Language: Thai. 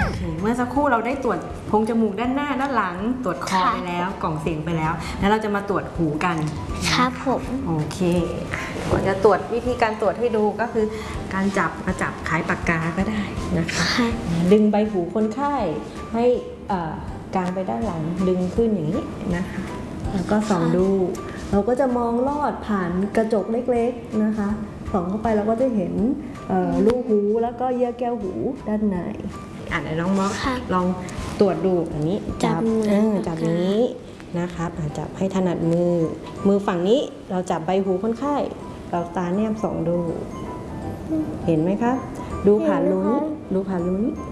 เมื่อสักครู่เราได้ตรวจโพรงจมูกด้านหน้าด้านหลังตรวจคอไปแล้วกล่องเสียงไปแล้วแล้วเราจะมาตรวจหูกันครับผมโอเคก่อนจะตรวจวิธีการตรวจให้ดูก็คือการจับคล้ายปากกาก็ได้นะคะดึงใบหูคนไข้ให้กางไปด้านหลังดึงขึ้นอย่างนี้นะคะแล้วก็ส่องดูเราก็จะมองลอดผ่านกระจกเล็กๆนะคะส่องเข้าไปเราก็จะเห็นลูกหูแล้วก็เยื่อแก้วหูด้านในเดี๋ยวน้องม็อกลองตรวจดูอันนี้จับนี้นะครับจับให้ถนัดมือฝั่งนี้เราจับใบหูคนไข้เราตาแนบส่องดูเห็นไหมครับดูผ่านลุ้น